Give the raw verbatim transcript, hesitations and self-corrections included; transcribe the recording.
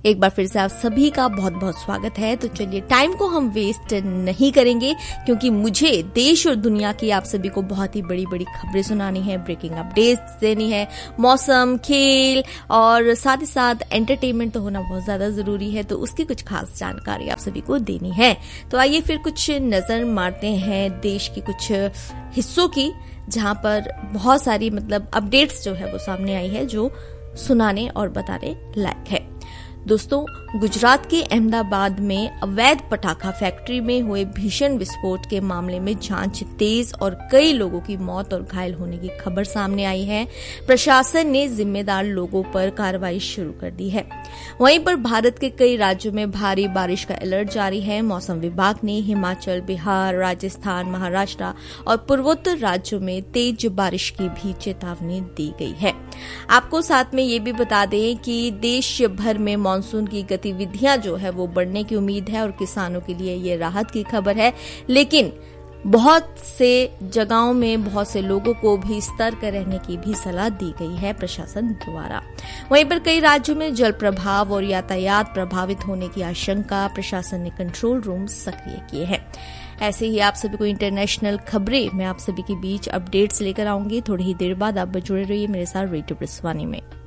एक बार फिर से आप सभी का बहुत बहुत स्वागत है। तो चलिए टाइम को हम वेस्ट नहीं करेंगे, क्योंकि मुझे देश और दुनिया की आप सभी को बहुत ही बड़ी बड़ी खबरें सुनानी है, ब्रेकिंग अपडेट्स देनी है, मौसम, खेल और साथ ही साथ एंटरटेनमेंट तो होना बहुत ज्यादा जरूरी है, तो उसकी कुछ खास जानकारी आप सभी को देनी है। तो आइए फिर कुछ नजर मारते हैं देश के कुछ हिस्सों की, जहां पर बहुत सारी मतलब अपडेट्स जो है वो सामने आई है जो सुनाने और बताने लायक है। दोस्तों, गुजरात के अहमदाबाद में अवैध पटाखा फैक्ट्री में हुए भीषण विस्फोट के मामले में जांच तेज और कई लोगों की मौत और घायल होने की खबर सामने आई है। प्रशासन ने जिम्मेदार लोगों पर कार्रवाई शुरू कर दी है। वहीं पर भारत के कई राज्यों में भारी बारिश का अलर्ट जारी है। मौसम विभाग ने हिमाचल, बिहार, राजस्थान, महाराष्ट्र और पूर्वोत्तर राज्यों में तेज बारिश की भी चेतावनी दी गई है। आपको साथ में ये भी बता दें कि देश भर में मानसून की गतिविधियां जो है वो बढ़ने की उम्मीद है और किसानों के लिए ये राहत की खबर है। लेकिन बहुत से जगहों में बहुत से लोगों को भी सतर्क रहने की भी सलाह दी गई है प्रशासन द्वारा। वहीं पर कई राज्यों में जल प्रभाव और यातायात प्रभावित होने की आशंका, प्रशासन ने कंट्रोल रूम सक्रिय किए हैं। ऐसे ही आप सभी को इंटरनेशनल खबरें मैं आप सभी के बीच अपडेट्स लेकर आऊंगी। थोड़ी ही देर बाद आप जुड़े रहिए मेरे साथ रेडियो ब्रिस्वानी में।